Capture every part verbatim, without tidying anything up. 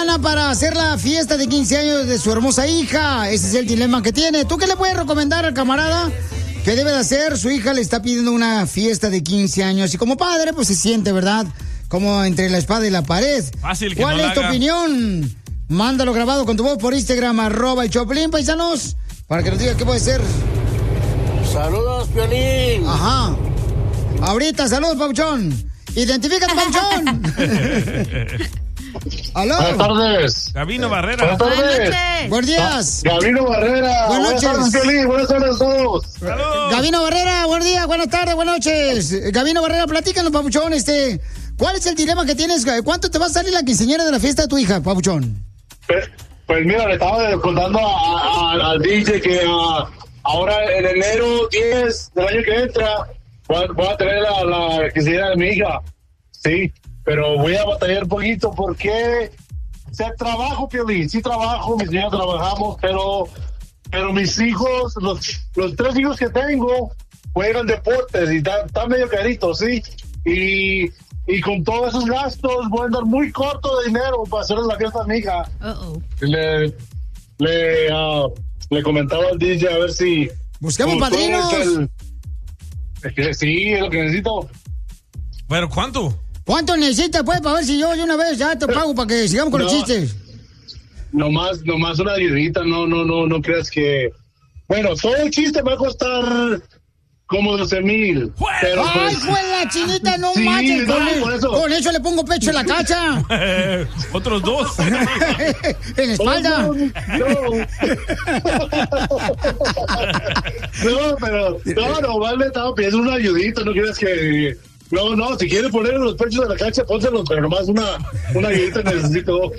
lana para hacer la fiesta de quince años de su hermosa hija. Ese es el dilema que tiene. ¿Tú qué le puedes recomendar al camarada que debe de hacer? Su hija le está pidiendo una fiesta de quince años y como padre, pues se siente, ¿verdad? Como entre la espada y la pared. Fácil que ¿Cuál no es tu haga. opinión? Mándalo grabado con tu voz por Instagram, arroba el Choplin, paisanos, para que nos digas qué puede ser. Saludos, Piolín. Ajá. Ahorita, saludos, Pauchón. Identifícate, Pauchón. ¿Aló? Buenas tardes. Gabino Barrera. Buenas tardes. Buenos días. Gabino Barrera. Buenas noches. Buenas tardes, Piolín. Buenas tardes a todos. Saludos. Gabino Barrera, buenos días, buenas tardes, buenas noches. Gabino Barrera, platícanos, Papuchón, este, ¿cuál es el dilema que tienes? ¿Cuánto te va a salir la quinceañera de la fiesta de tu hija, Papuchón? Pues, pues mira, le estaba contando a- a- al D J que ah, ahora en enero diez del año que entra voy a, voy a tener la, la quinceañera de mi hija. Sí, pero voy a batallar un poquito porque sé trabajo, Piolín, sí trabajo, mis niños trabajamos, pero pero mis hijos, los, los tres hijos que tengo, juegan deportes y están está medio caritos, sí. Y, y con todos esos gastos voy a andar muy corto de dinero para hacer la fiesta a mi hija. Uh-oh. Le, le, ah, le comentaba al D J a ver si... Busquemos tú- tú eres padrinos. el- es que sí, es lo que necesito. Bueno, ¿cuánto? ¿Cuánto necesitas, pues, para ver si yo de una vez ya te pago para que sigamos con los No. chistes? Nomás, nomás una ayudita, no, no, no, no creas que... Bueno, todo el chiste va a costar como doce mil. Pero ¡Ay, pues, pues la chinita, no sí, manches! no, Con, el- por eso. con eso le pongo pecho en la cacha. Otros dos. En la espalda. No, no, pero no, no, vale, estaba pidiendo una ayudita, no quieres que... No, no, si quieres poner los pechos de la cancha, pónselos, pero nomás una, una ayudita necesito.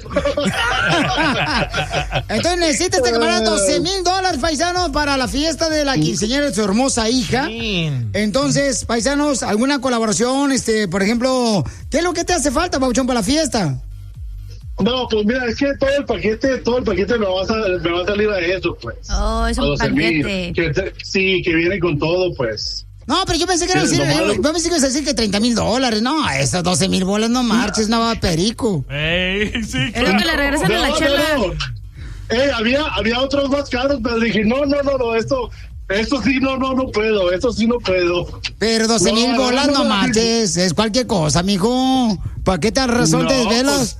Entonces necesita este camarada doce mil dólares, paisanos, para la fiesta de la quinceañera de su hermosa hija. Entonces, paisanos, ¿alguna colaboración? Este, por ejemplo, ¿qué es lo que te hace falta, Pauchón, para la fiesta? No, pues mira, es que todo el paquete, todo el paquete me va a, sal- me va a salir a eso, pues. Oh, es A un doce mil. paquete. Que te- sí, que viene con todo, pues. No, pero yo pensé que era Sí, decir, lo malo- yo pensé que ibas a decir que treinta mil dólares. No, esos doce mil bolas no marches, no va perico. Ey, sí, Es lo que le regresan a la No, chela. no, no. Eh, había, había otros más caros, pero dije, no, no, no, no, esto, esto sí, no, no, no puedo, esto sí no puedo. Pero doce mil No, bolas no, no no, marches, es cualquier cosa, mijo. ¿Para qué tal razón te No, desvelas?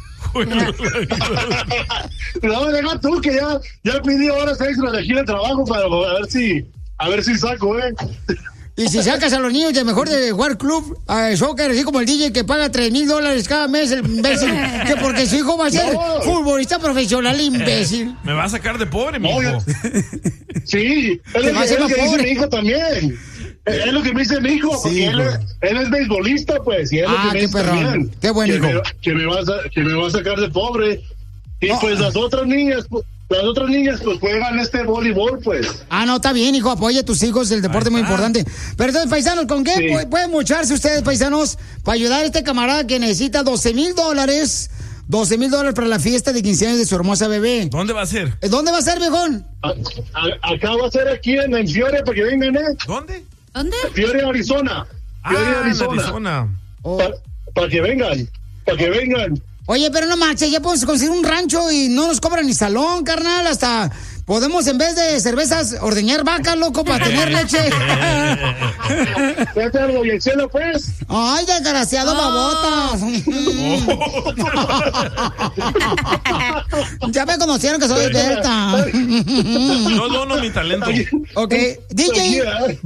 No, deja tú que ya, ya pedí horas extra de aquí de trabajo para a ver si, a ver si saco, eh. Y si sacas a los niños de mejor de jugar club, a soccer, así como el D J que paga tres mil dólares cada mes, el imbécil, que porque su hijo va a ser No. futbolista profesional, imbécil. Me va a sacar de pobre, No, mijo. Sí, es Te lo va a que, hacer es lo más que dice pobre. mi hijo también. Es es lo que me dice mi hijo, porque Sí, él, es, hijo. él es beisbolista, pues, y es Ah, lo que me qué dice perrón. también. Qué buen que hijo. Me, que, me va a, sa- que me va a sacar de pobre. Y No. pues las otras niñas, pues, las otras niñas, pues juegan este voleibol, pues. Ah, no, está bien, hijo, apoya a tus hijos, el deporte es muy importante. Pero entonces, paisanos, ¿con qué Sí. pu- pueden mocharse ustedes, paisanos, para ayudar a este camarada que necesita doce mil dólares? doce mil dólares para la fiesta de quince años de su hermosa bebé. ¿Dónde va a ser? ¿Eh, ¿Dónde va a ser, viejón? A- a- acá va a ser aquí en, en Fiore, para que vengan, ¿eh? ¿Dónde? ¿Dónde? Fiore, Arizona. Fiore, Ah, en Arizona. Arizona. Oh. Para que vengan, para que vengan. Oye, pero no marches, ya podemos conseguir un rancho y no nos cobran ni salón, carnal, hasta podemos en vez de cervezas ordeñar vacas, loco, para tener leche. Ya te hago, y el cielo, pues. Ay, desgraciado, babotas. Ya me conocieron que soy experta. Yo dono mi talento. Ok, D J,